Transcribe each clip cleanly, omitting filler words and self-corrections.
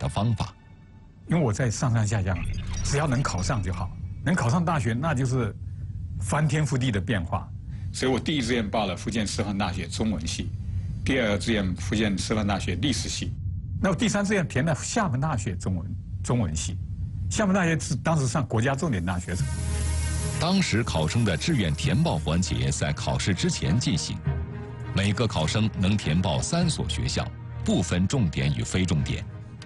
的方法。 因为我在上上下下，只要能考上就好，能考上大学那就是翻天覆地的变化。所以我第一志愿报了福建师范大学中文系，第二志愿福建师范大学历史系，那我第三志愿填了厦门大学中文系。厦门大学是当时上国家重点大学。 当时考生的志愿填报环节在考试之前进行，每个考生能填报3所学校，不分重点与非重点。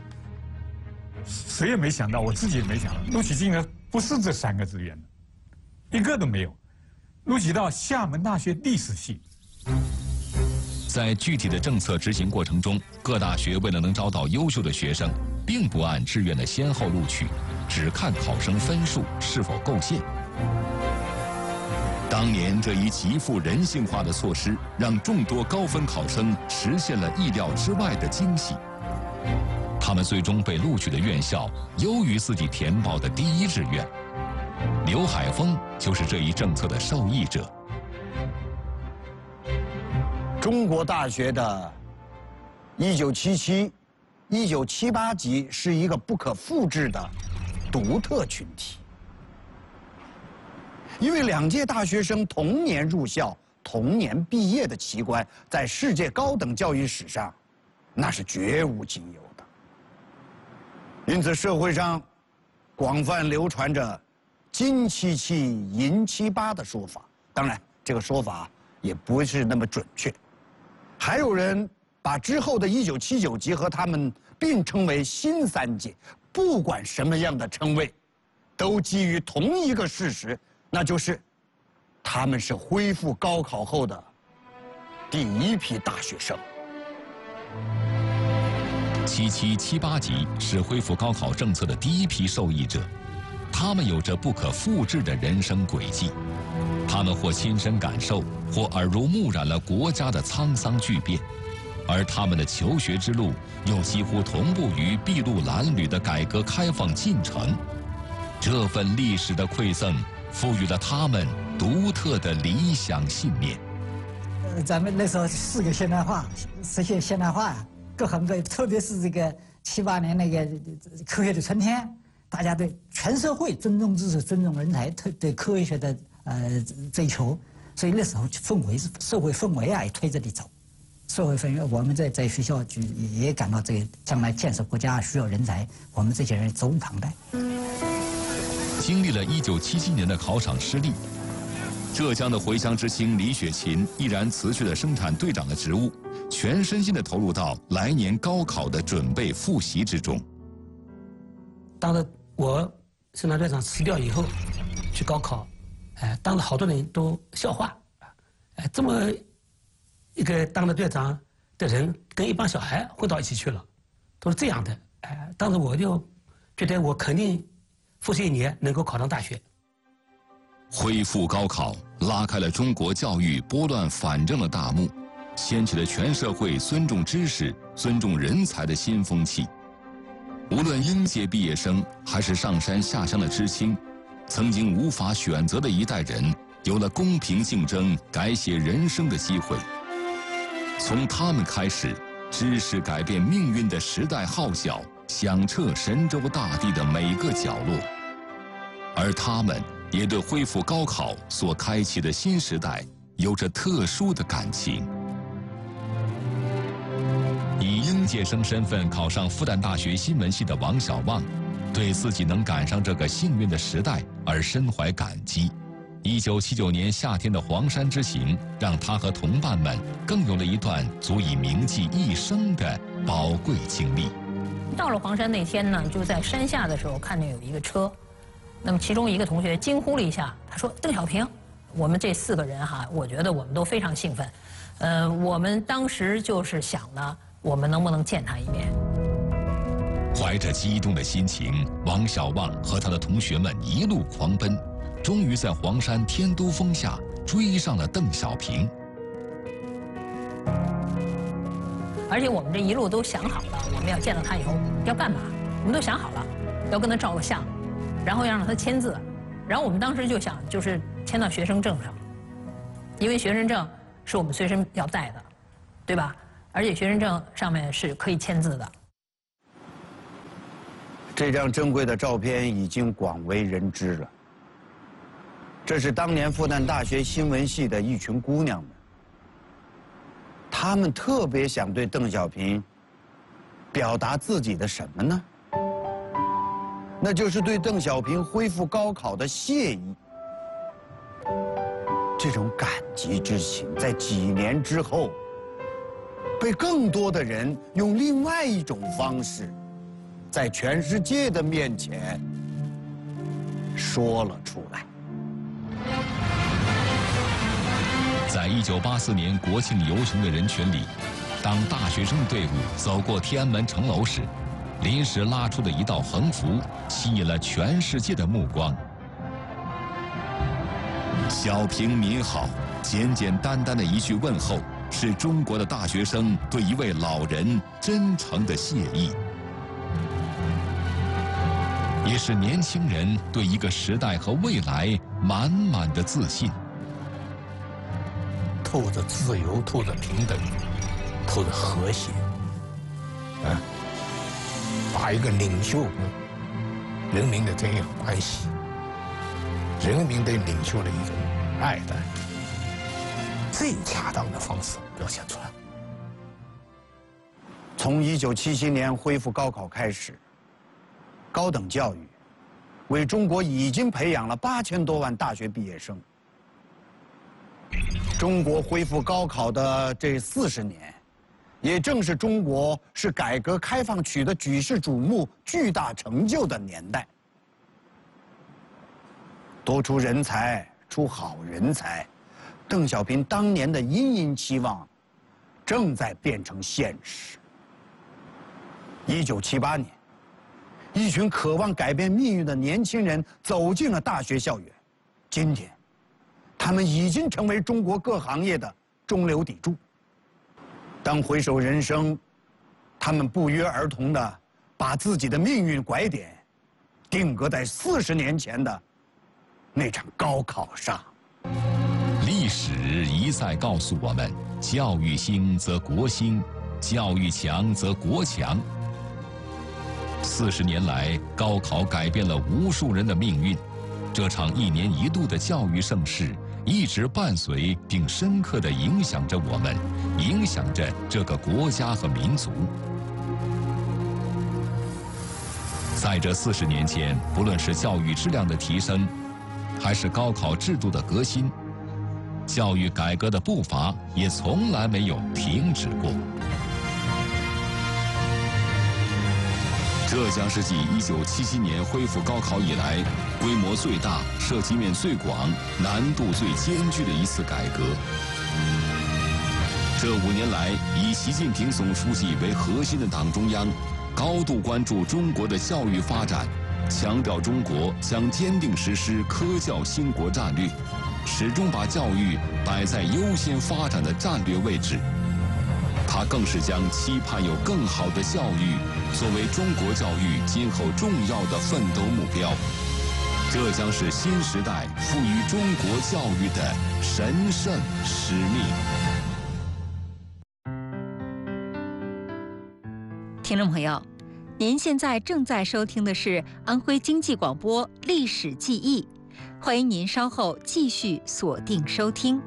谁也没想到，我自己也没想到，录取进的不是这3个志愿的，一个都没有。录取到厦门大学历史系。 在具体的政策执行过程中，各大学为了能招到优秀的学生，并不按志愿的先后录取，只看考生分数是否够线。当年这一极富人性化的措施，让众多高分考生实现了意料之外的惊喜。他们最终被录取的院校优于自己填报的第1志愿。刘海峰就是这一政策的受益者。 中国大学的1977、1978级是一个不可复制的独特群体，因为2届大学生同年入校、同年毕业的奇观，在世界高等教育史上，那是绝无仅有的。因此，社会上广泛流传着“金77、银78”的说法，当然，这个说法也不是那么准确。还有人把之后的1979级和他们并称为新3届，不管什么样的称谓，都基于同一个事实，那就是他们是恢复高考后的第1批大学生。 77、78级是恢复高考政策的第1批受益者，他们有着不可复制的人生轨迹。他们或亲身感受，或耳濡目染了国家的沧桑巨变，而他们的求学之路又几乎同步于筚路蓝缕的改革开放进程。这份历史的馈赠，赋予了他们独特的理想信念。 咱们那时候4个现代化，实现现代化呀，各行各业，特别是这个7、8年那个科学的春天，大家对全社会尊重知识、尊重人才，对科学的追求，所以那时候社会氛围啊也推着你走。社会氛围，我们在学校就也感到这个将来建设国家需要人才，我们这些人责无旁贷。 经历了1977年的考场失利，浙江的回乡知青李雪琴毅然辞去了生产队长的职务，全身心地投入到来年高考的准备复习之中。 当着我生产队长辞掉以后，去高考，当着好多人都笑话，这么一个当了队长的人，跟一帮小孩混到一起去了，都是这样的。当时我就觉得我肯定复习1年能够考上大学。 恢复高考拉开了中国教育拨乱反正的大幕，掀起了全社会尊重知识、尊重人才的新风气。无论应届毕业生还是上山下乡的知青，曾经无法选择的一代人，有了公平竞争、改写人生的机会。从他们开始，知识改变命运的时代号角响彻神州大地的每个角落，而他们也对恢复高考所开启的新时代有着特殊的感情。以应届生身份考上复旦大学新闻系的王小旺，对自己能赶上这个幸运的时代而深怀感激。1979年夏天的黄山之行，让他和同伴们更有了一段足以铭记一生的宝贵经历。 到了黄山那天呢，就在山下的时候看见有一个车，那么其中一个同学惊呼了一下，他说：“邓小平。”我们这4个人哈，我觉得我们都非常兴奋。我们当时就是想呢，我们能不能见他一面？ 怀着激动的心情，王小旺和他的同学们一路狂奔，终于在黄山天都峰下追上了邓小平。 而且我们这一路都想好了，我们要见到他以后要干嘛，我们都想好了，要跟他照个相，然后要让他签字，然后我们当时就想，就是签到学生证上，因为学生证是我们随身要带的，对吧？而且学生证上面是可以签字的。 这张珍贵的照片已经广为人知了。这是当年复旦大学新闻系的一群姑娘们，她们特别想对邓小平表达自己的什么呢？那就是对邓小平恢复高考的谢意。这种感激之情，在几年之后，被更多的人用另外一种方式，在全世界的面前说了出来。 在1984年国庆游行的人群里，当大学生队伍走过天安门城楼时，临时拉出的一道横幅吸引了全世界的目光。小平您好，简简单单的一句问候，是中国的大学生对一位老人真诚的谢意，也是年轻人对一个时代和未来满满的自信。 透着自由，透着平等，透着和谐，把一个领袖跟人民的这样关系，人民对领袖的一种爱戴，最恰当的方式表现出来。 从1977年恢复高考开始，高等教育为中国已经培养了8000多万大学毕业生。中国恢复高考的这40年，也正是中国是改革开放取得举世瞩目巨大成就的年代。多出人才，出好人才，邓小平当年的殷殷期望，正在变成现实。1978年，一群渴望改变命运的年轻人走进了大学校园，今天，他们已经成为中国各行业的中流砥柱。当回首人生，他们不约而同地把自己的命运拐点定格在40年前的那场高考上。 历史一再告诉我们：教育兴则国兴，教育强则国强。40年来，高考改变了无数人的命运。这场1年1度的教育盛事，一直伴随并深刻地影响着我们，影响着这个国家和民族。在这40年间，不论是教育质量的提升，还是高考制度的革新，教育改革的步伐也从来没有停止过。这将是继1977年恢复高考以来，规模最大、涉及面最广、难度最艰巨的一次改革。这5年来，以习近平总书记为核心的党中央，高度关注中国的教育发展，强调中国将坚定实施科教兴国战略，始终把教育摆在优先发展的战略位置。他更是将期盼有更好的教育作为中国教育今后重要的奋斗目标，这将是新时代赋予中国教育的神圣使命。 听众朋友，您现在正在收听的是安徽经济广播《历史记忆》，欢迎您稍后继续锁定收听。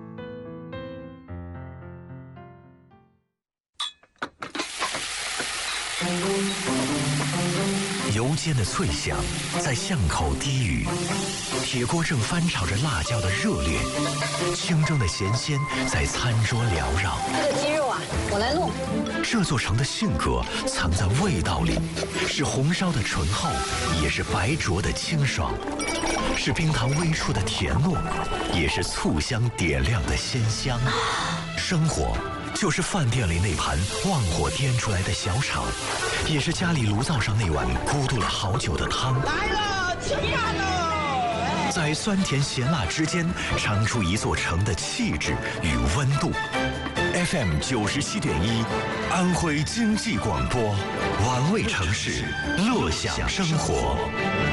油煎的脆响在巷口低语，铁锅正翻炒着辣椒的热烈，清蒸的咸鲜在餐桌缭绕。 这个鸡肉啊，我来弄。 这座城的性格藏在味道里，是红烧的醇厚，也是白灼的清爽，是冰糖微出的甜糯，也是醋香点亮的鲜香。生活就是饭店里那盘旺火颠出来的小炒，也是家里炉灶上那碗咕嘟了好久的汤。 来了，起饭喽！ 在酸甜咸辣之间，尝出一座城的气质与温度。FM 97.1，安徽经济广播，玩味城市，乐享生活。